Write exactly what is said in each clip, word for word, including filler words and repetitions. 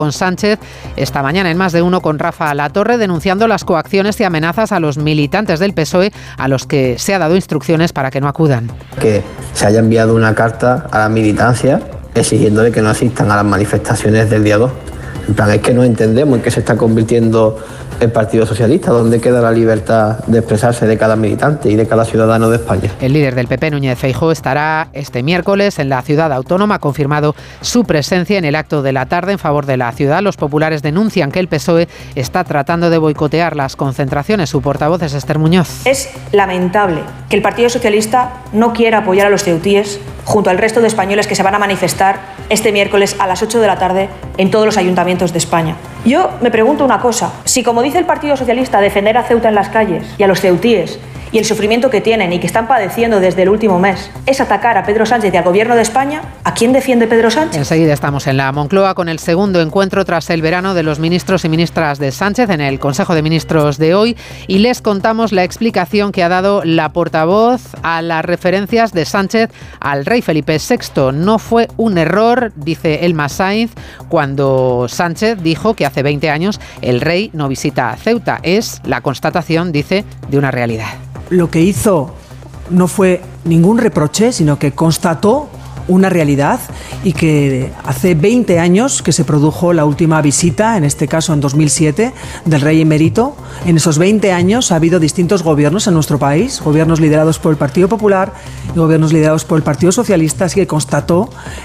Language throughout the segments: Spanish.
con Sánchez esta mañana en Más de Uno con Rafa Latorre, denunciando las coacciones y amenazas a los militantes del P S O E a los que se ha dado instrucciones para que no acudan. Que se haya enviado una carta a la militancia exigiéndole que no asistan a las manifestaciones del día dos. En plan, es que no entendemos en qué se está convirtiendo el Partido Socialista, dónde queda la libertad de expresarse de cada militante y de cada ciudadano de España. El líder del P P, Núñez Feijóo, estará este miércoles en la ciudad autónoma. Ha confirmado su presencia en el acto de la tarde en favor de la ciudad. Los populares denuncian que el P S O E está tratando de boicotear las concentraciones. Su portavoz es Esther Muñoz. Es lamentable que el Partido Socialista no quiera apoyar a los ceutíes junto al resto de españoles que se van a manifestar este miércoles a las ocho de la tarde en todos los ayuntamientos de España. Yo me pregunto una cosa, si como dice el Partido Socialista defender a Ceuta en las calles y a los ceutíes y el sufrimiento que tienen y que están padeciendo desde el último mes es atacar a Pedro Sánchez y al Gobierno de España, ¿a quién defiende Pedro Sánchez? Enseguida estamos en la Moncloa con el segundo encuentro tras el verano de los ministros y ministras de Sánchez en el Consejo de Ministros de hoy y les contamos la explicación que ha dado la portavoz a las referencias de Sánchez al rey Felipe sexto. No fue un error, dice Elma Sainz, cuando Sánchez dijo que hace veinte años el rey no visita Ceuta. Es la constatación, dice, de una realidad. Lo que hizo no fue ningún reproche, sino que constató una realidad y que hace veinte años que se produjo la última visita, en este caso en dos mil siete, del rey emérito. En esos veinte años ha habido distintos gobiernos en nuestro país, gobiernos liderados por el Partido Popular y gobiernos liderados por el Partido Socialista, así que constató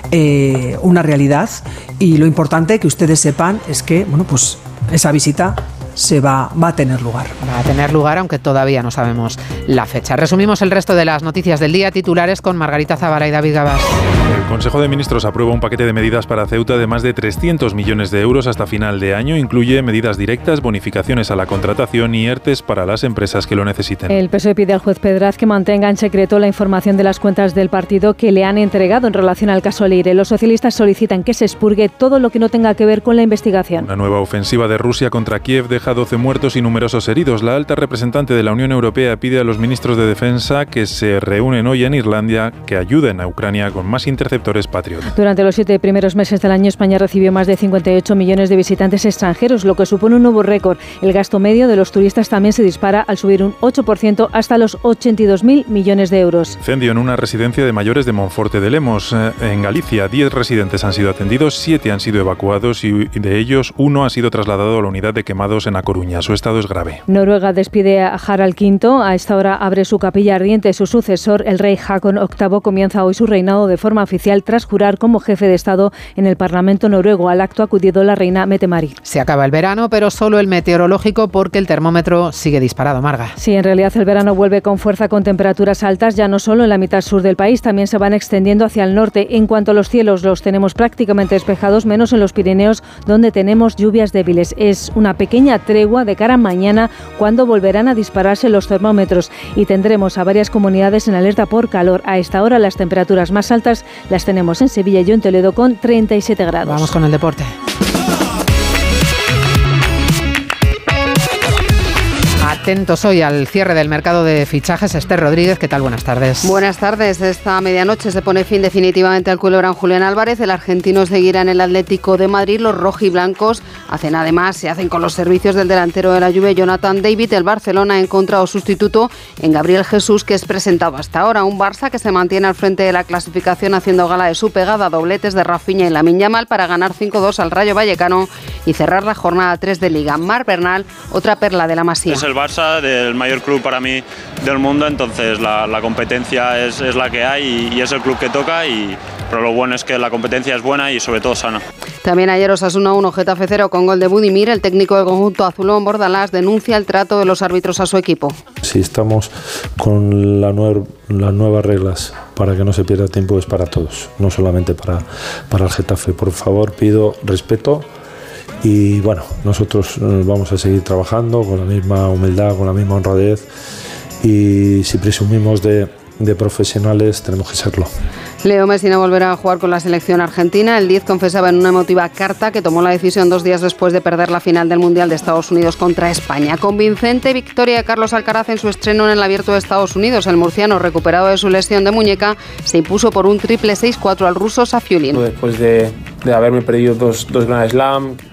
eh, una realidad y lo importante que ustedes sepan es que, bueno, pues esa visita se va, va a tener lugar. Va a tener lugar, aunque todavía no sabemos la fecha. Resumimos el resto de las noticias del día, titulares con Margarita Zavala y David Gabás. El Consejo de Ministros aprueba un paquete de medidas para Ceuta de más de trescientos millones de euros hasta final de año. Incluye medidas directas, bonificaciones a la contratación y ERTES para las empresas que lo necesiten. El P S O E pide al juez Pedraz que mantenga en secreto la información de las cuentas del partido que le han entregado en relación al caso Leire. Los socialistas solicitan que se expurgue todo lo que no tenga que ver con la investigación. Una nueva ofensiva de Rusia contra Kiev deja doce muertos y numerosos heridos. La alta representante de la Unión Europea pide a los ministros de Defensa que se reúnen hoy en Irlanda que ayuden a Ucrania con más interceptores Patriot. Durante los siete primeros meses del año, España recibió más de cincuenta y ocho millones de visitantes extranjeros, lo que supone un nuevo récord. El gasto medio de los turistas también se dispara al subir un ocho por ciento hasta los ochenta y dos mil millones de euros. Incendio en una residencia de mayores de Monforte de Lemos. En Galicia, diez residentes han sido atendidos, siete han sido evacuados y de ellos uno ha sido trasladado a la unidad de quemados en A Coruña. Su estado es grave. Noruega despide a Harald quinto. A esta hora abre su capilla ardiente. Su sucesor, el rey Haakon octavo, comienza hoy su reinado de forma oficial tras jurar como jefe de Estado en el Parlamento noruego. Al acto ha acudido la reina Mette-Marit. Se acaba el verano, pero solo el meteorológico porque el termómetro sigue disparado, Marga. Sí, en realidad el verano vuelve con fuerza con temperaturas altas, ya no solo en la mitad sur del país, también se van extendiendo hacia el norte. En cuanto a los cielos, los tenemos prácticamente despejados, menos en los Pirineos, donde tenemos lluvias débiles. Es una pequeña tregua de cara a mañana, cuando volverán a dispararse los termómetros y tendremos a varias comunidades en alerta por calor. A esta hora las temperaturas más altas las tenemos en Sevilla y en Toledo con treinta y siete grados. Vamos con el deporte. Atentos hoy al cierre del mercado de fichajes. Esther Rodríguez, ¿qué tal? Buenas tardes. Buenas tardes. Esta medianoche se pone fin definitivamente al culebrón Julián Álvarez. El argentino seguirá en el Atlético de Madrid. Los rojiblancos hacen además, se hacen con los servicios del delantero de la Juve, Jonathan David. El Barcelona ha encontrado sustituto en Gabriel Jesús, que es presentado hasta ahora. Un Barça que se mantiene al frente de la clasificación haciendo gala de su pegada, dobletes de Rafinha y Lamine Yamal para ganar cinco dos al Rayo Vallecano y cerrar la jornada tres de Liga. Marc Bernal, otra perla de la Masía. Es el Barça, del mayor club para mí del mundo, entonces la, la competencia es, es la que hay y, y es el club que toca, y, pero lo bueno es que la competencia es buena y sobre todo sana. También ayer Osasuna uno, Getafe cero con gol de Budimir. El técnico del conjunto azulón, Bordalás, denuncia el trato de los árbitros a su equipo. Si estamos con la nueva, las nuevas reglas para que no se pierda tiempo, es para todos, no solamente para, para el Getafe. Por favor, pido respeto. Y bueno, nosotros vamos a seguir trabajando con la misma humildad, con la misma honradez, y si presumimos de, de profesionales tenemos que serlo. Leo Messi no volverá a jugar con la selección argentina. El diez confesaba en una emotiva carta que tomó la decisión dos días después de perder la final del Mundial de Estados Unidos contra España. Convincente victoria de Carlos Alcaraz en su estreno en el Abierto de Estados Unidos. El murciano, recuperado de su lesión de muñeca, se impuso por un triple seis cuatro al ruso Safiullin. Después de, de haberme perdido dos, dos Grand Slam,